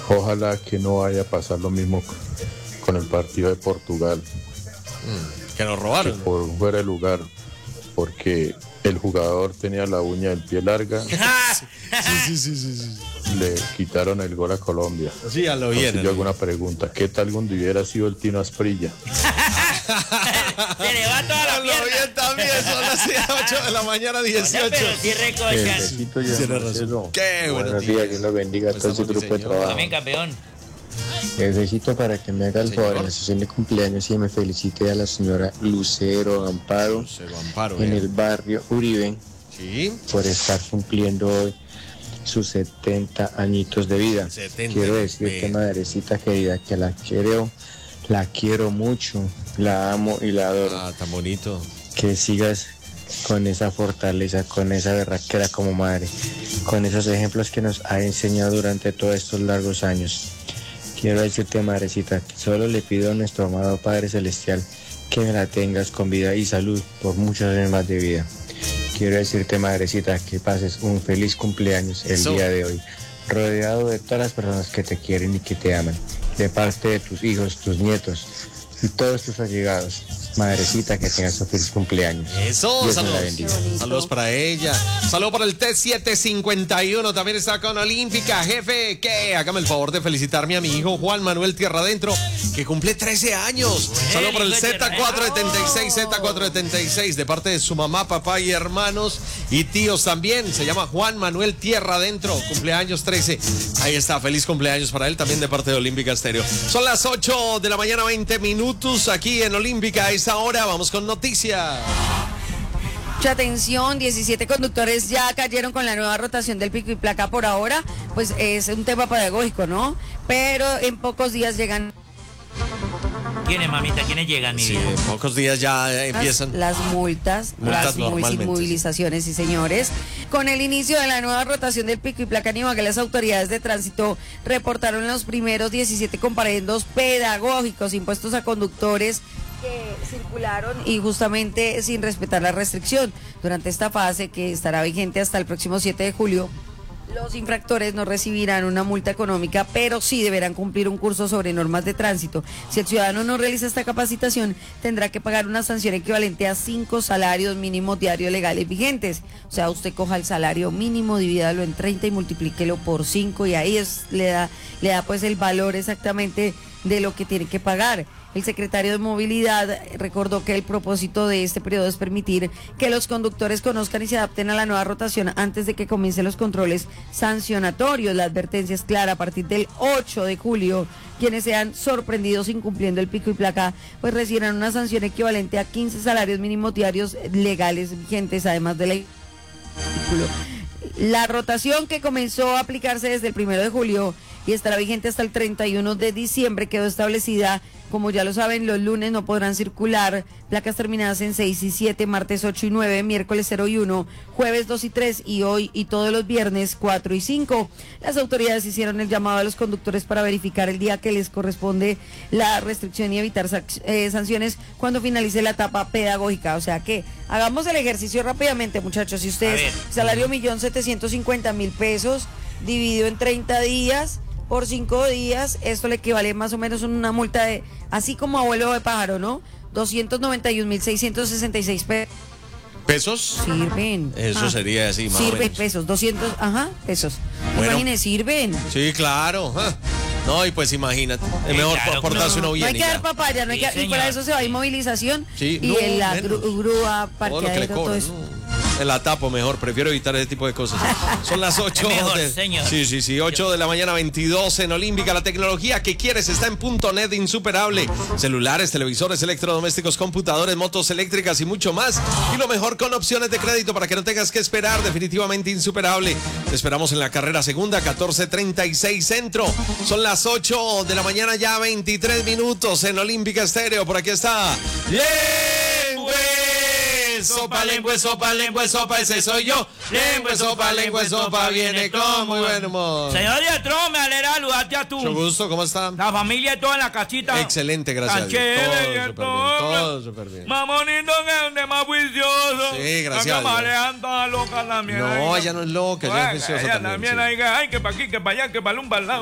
Ojalá que no vaya a pasar lo mismo con el partido de Portugal, Que nos que robaron. por fuera de lugar, porque el jugador tenía la uña del pie larga, Sí. le quitaron el gol a Colombia. Sí, a lo Entonces bien. yo hago una pregunta, ¿qué tal cuando hubiera sido el Tino Asprilla? Se le va toda la A lo pierna. bien también, son las 8 de la mañana, 18. Pero sí recochan. Besito ya, Tiene razón. Marcelo. Qué buenos Buenos días. días, Dios lo bendiga a todo ¿Cómo ese estamos, grupo de señor? trabajo. Amén, campeón. Necesito para que me haga el Señor. favor en la sesión de cumpleaños y me felicite a la señora Lucero Amparo Se lo amparo, en bien. el barrio Uribe Sí. por estar cumpliendo hoy sus 70 añitos de vida. 70, Quiero decirte, bien. madrecita querida, que la quiero mucho, la amo y la adoro. Ah, tan bonito. Que sigas con esa fortaleza, con esa berraquera como madre, con esos ejemplos que nos ha enseñado durante todos estos largos años. Quiero decirte, madrecita, que solo le pido a nuestro amado Padre Celestial que me la tengas con vida y salud por muchos años más de vida. Quiero decirte, madrecita, que pases un feliz cumpleaños el Eso. día de hoy, rodeado de todas las personas que te quieren y que te aman, de parte de tus hijos, tus nietos y todos tus allegados. Madrecita, que tengas un feliz cumpleaños. Eso, Dios me la saludos. bendiga. Saludos para ella. Saludos para el T751. También está con Olímpica. Jefe, que hágame el favor de felicitarme a mi hijo Juan Manuel Tierra Adentro, que cumple 13 años. Saludos para el Z476, Z476, de parte de su mamá, papá y hermanos y tíos también. Se llama Juan Manuel Tierra Adentro, cumpleaños 13. Ahí está, feliz cumpleaños para él, también de parte de Olímpica Estéreo. Son las 8 de la mañana, 20 minutos aquí en Olímpica. A esta hora vamos con noticias. Mucha atención, 17 conductores ya cayeron con la nueva rotación del pico y placa por ahora, pues es un tema pedagógico, ¿no? Pero en pocos días llegan ¿Quiénes, mamita? ¿Quiénes llegan, mi Sí, vida? en pocos días ya empiezan. las multas, Multas las normalmente, movilizaciones, sí señores. Con el inicio de la nueva rotación del pico y placa en Ibagué, las autoridades de tránsito reportaron los primeros 17 comparendos pedagógicos impuestos a conductores que circularon y justamente sin respetar la restricción. Durante esta fase, que estará vigente hasta el próximo 7 de julio, los infractores no recibirán una multa económica, pero sí deberán cumplir un curso sobre normas de tránsito. Si el ciudadano no realiza esta capacitación, tendrá que pagar una sanción equivalente a 5 salarios mínimos diarios legales vigentes. O sea, usted coja el salario mínimo, divídalo en 30 y multiplíquelo por 5 y ahí le da pues el valor exactamente de lo que tiene que pagar. El secretario de Movilidad recordó que el propósito de este periodo es permitir que los conductores conozcan y se adapten a la nueva rotación antes de que comiencen los controles sancionatorios. La advertencia es clara: a partir del 8 de julio, quienes sean sorprendidos incumpliendo el pico y placa, pues recibirán una sanción equivalente a 15 salarios mínimos diarios legales vigentes, además de la vehículo. La rotación, que comenzó a aplicarse desde el 1 de julio y estará vigente hasta el 31 de diciembre, quedó establecida. Como ya lo saben, los lunes no podrán circular placas terminadas en 6 y 7, martes 8 y 9, miércoles 0 y 1, jueves 2 y 3 y hoy y todos los viernes 4 y 5. Las autoridades hicieron el llamado a los conductores para verificar el día que les corresponde la restricción y evitar sanciones cuando finalice la etapa pedagógica. O sea que hagamos el ejercicio rápidamente, muchachos. Si ustedes, salario 1.750.000 pesos, dividido en 30 días, por 5 días, esto le equivale más o menos a una multa de, así como abuelo de pájaro, ¿no? 291.666 ¿Pesos? sirven. Eso sería así, más o Sirven menos. pesos, 200, pesos. Bueno. Imagínense, sirven. Sí, claro. No, y pues imagínate. Es mejor claro, portarse uno No bien. hay y que ya. dar papaya, no hay Sí, que, y fuera de eso se va a ir movilización Sí, y no, en la menos. grúa, Todo lo que le parqueadero, todo cobran, eso. ¿no? En la tapo mejor, prefiero evitar ese tipo de cosas. Son las 8 Es mejor, de... señor. Sí, 8 de la mañana, 22 en Olímpica. La tecnología que quieres está en .net insuperable. Celulares, televisores, electrodomésticos, computadores, motos eléctricas y mucho más. Y lo mejor con opciones de crédito para que no tengas que esperar. Definitivamente insuperable. Te esperamos en la carrera segunda, 1436 Centro. Son las 8 de la mañana, ya 23 minutos en Olímpica Estéreo. Por aquí está... lengua, sopa, ese soy yo. Lengua, sopa, viene con muy buen humor. Señor Dietro, me alegra saludarte a tu. Mucho gusto, ¿cómo está? La familia y toda en la casita. Excelente, gracias a Tan Dios. chévere, Todo súper bien. Más bonito que el de más juicioso. Sí, gracias a Acá Dios. marean toda loca también. No, ella no es loca, ella es juiciosa ella también, también sí. hay que, ay, que para aquí, que para allá, que para un lado.